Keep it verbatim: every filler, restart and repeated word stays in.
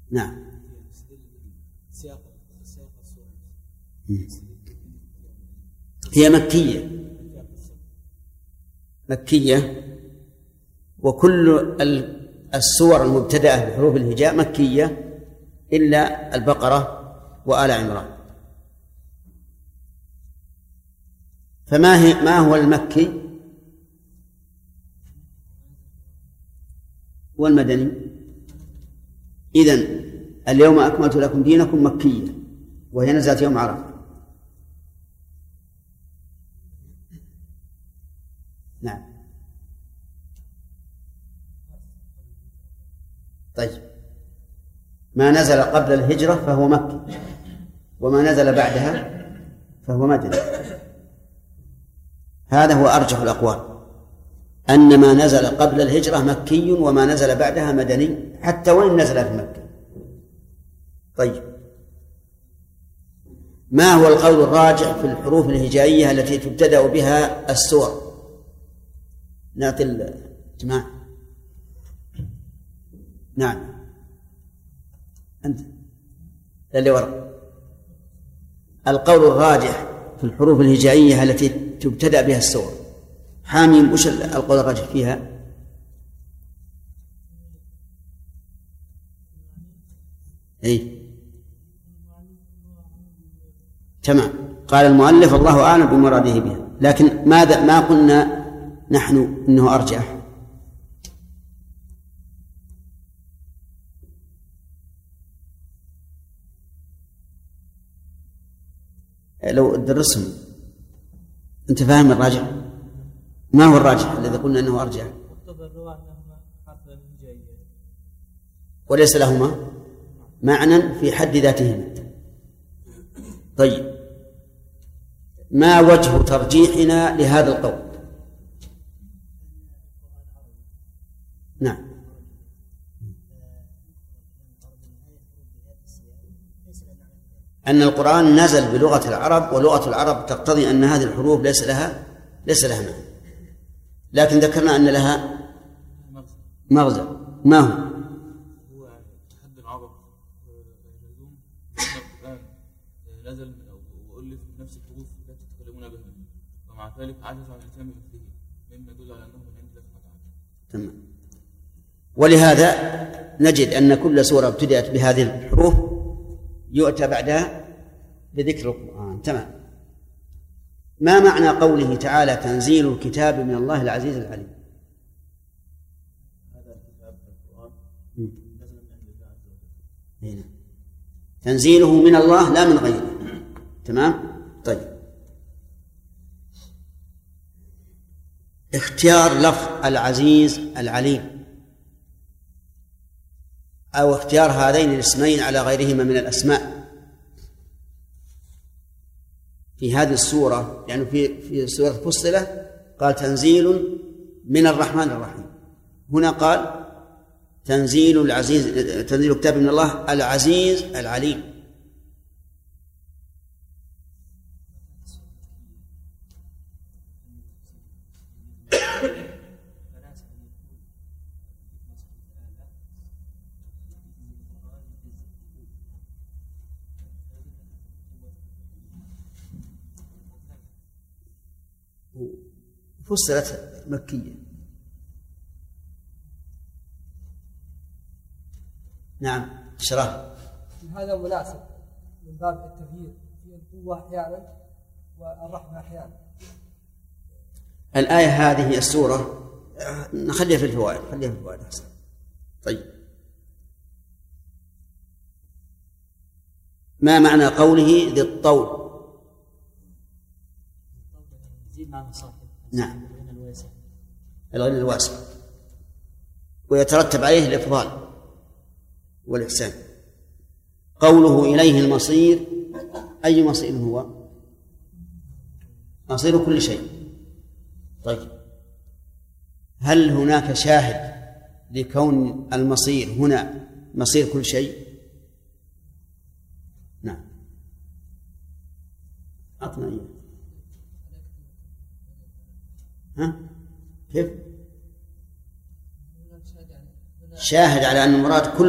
نعم. هي مكية مكية وكل السور المبتدأة بحروف الهجاء مكية إلا البقرة وآل عمران. فما هي ما هو المكي والمدني؟ إذن اليوم أكملت لكم دينكم مكية وهي نزلت يوم عرفة. نعم. طيب ما نزل قبل الهجرة فهو مكي وما نزل بعدها فهو مدني. هذا هو أرجح الأقوال، أن ما نزل قبل الهجرة مكي وما نزل بعدها مدني حتى وإن نزل في مكة. طيب ما هو القول الراجح في الحروف الهجائية التي تبتدأ بها السور؟ نعطي الجماعة. نعم أنت اللي وراء. القول الراجح في الحروف الهجائية التي تبتدأ بها السور حاميم، وش القول الراجح فيها؟ اي تمام. قال المؤلف الله أعلم بمراده بها، لكن ماذا ما قلنا نحن إنه أرجح؟ لو درسهم أنت فاهم الراجح؟ ما هو الراجح الذي قلنا أنه أرجح؟ وليس لهما معنى في حد ذاتهما. طيب ما وجه ترجيحنا لهذا القول؟ نعم. أن القرآن نزل بلغة العرب ولغة العرب تقتضي أن هذه الحروف ليس لها ليس لها معنى، لكن ذكرنا أن لها مغزى. ما هو؟ هو تحدي العرب القرآن نزل وألف بنفس الحروف التي تتكلمون بها، ومع ذلك عجز عن الإتيان بمثله مما يدل على أنه من عند الله تعالى. تمام. ولهذا نجد أن كل سورة ابتدأت بهذه الحروف يؤتى بعدها بذكر القرآن. تمام. ما معنى قوله تعالى تنزيل الكتاب من الله العزيز العليم؟ هذا الكتاب القرآن نزل من عند الله عز وجل. هنا تنزيله من الله لا من غيره. تمام. طيب اختيار لفظ العزيز العليم أو اختيار هذين الاسمين على غيرهما من الأسماء في هذه السورة، يعني في في سورة فصلة قال تنزيل من الرحمن الرحيم، هنا قال تنزيل العزيز تنزيل كتاب من الله العزيز العليم. فسرت مكية. نعم شرح. هذا مناسب من باب التغيير في القوة أحيانا والرحمة أحيانا. الآية هذه السورة نخليها في الفوائد، خليها في الفوائد أحسن. طيب ما معنى قوله ذي الطول؟ نعم الغنى الواسع ويترتب عليه الإفضال والإحسان. قوله إليه المصير، أي مصير هو؟ مصير كل شيء. طيب هل هناك شاهد لكون المصير هنا مصير كل شيء؟ نعم أعطنا إياه. ها كيف؟ شاهد على أن المراد كل